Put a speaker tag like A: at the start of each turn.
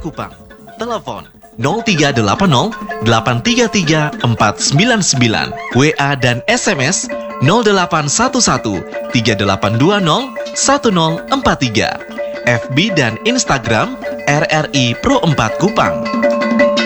A: Kupang. Telepon 0380 833 499. WA dan SMS 0811 3820 1043. FB dan Instagram RRI Pro 4 Kupang.